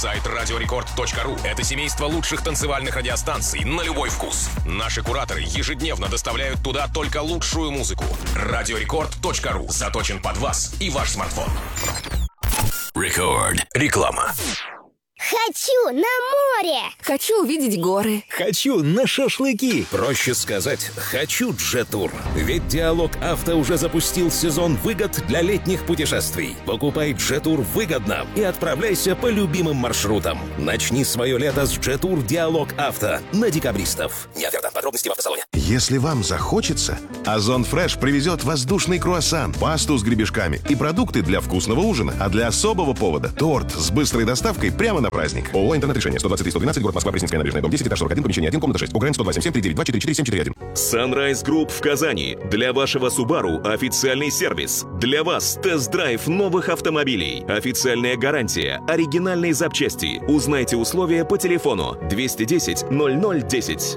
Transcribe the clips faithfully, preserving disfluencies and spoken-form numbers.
Сайт радио рекорд точка ру — это семейство лучших танцевальных радиостанций на любой вкус. Наши кураторы ежедневно доставляют туда только лучшую музыку. радио рекорд точка ру заточен под вас и ваш смартфон. Рекорд. Реклама. Хочу на море! Хочу увидеть горы. Хочу на шашлыки. Проще сказать, хочу Джетур. Ведь Диалог Авто уже запустил сезон выгод для летних путешествий. Покупай Джетур выгодно и отправляйся по любимым маршрутам. Начни свое лето с Джетур Диалог Авто на декабристов. Не ответа. Подробности в автосалоне. Если вам захочется, Озон Фреш привезет воздушный круассан, пасту с гребешками и продукты для вкусного ужина. А для особого повода – торт с быстрой доставкой прямо на праздник. ООО «Интернет-решение», сто двадцать три сто двенадцать, город Москва, Пресненская набережная, дом десять, этаж сорок один, помещение один, комната шесть. Украин сто два семь семь три девять два четыре четыре семь четыре один. Sunrise Group в Казани. Для вашего Subaru официальный сервис. Для вас тест-драйв новых автомобилей. Официальная гарантия. Оригинальные запчасти. Узнайте условия по телефону двести десять ноль ноль десять.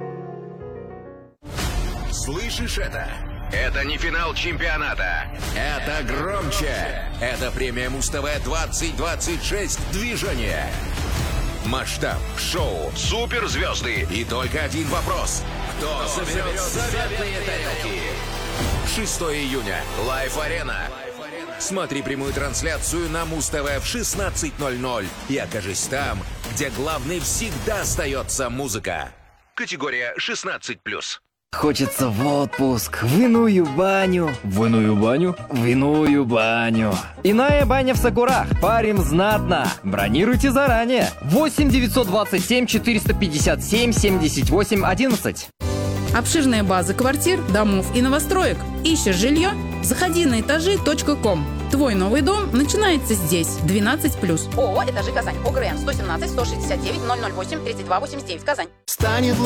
Слышишь это? Это не финал чемпионата. Это громче. Это премия Муз-ТВ двадцать двадцать шесть движение. Масштаб, шоу, суперзвезды и только один вопрос. Кто соберет заветные тарелки? шестого июня. Лайф-арена. Смотри прямую трансляцию на Муз-ТВ в шестнадцать ноль ноль и окажись там, где главной всегда остается музыка. Категория шестнадцать плюс. Хочется в отпуск, в иную баню. В иную баню? В иную баню. Иная баня в Сакурах. Парим знатно. Бронируйте заранее. восемь девятьсот двадцать семь четыреста пятьдесят семь семьдесят восемь одиннадцать. Обширная база квартир, домов и новостроек. Ищешь жилье? Заходи на этажи точка ком. Твой новый дом начинается здесь. двенадцать плюс. ООО «Этажи Казань». ОГРН сто семнадцать сто шестьдесят девять ноль ноль восемь тридцать два восемьдесят девять. Казань. Станет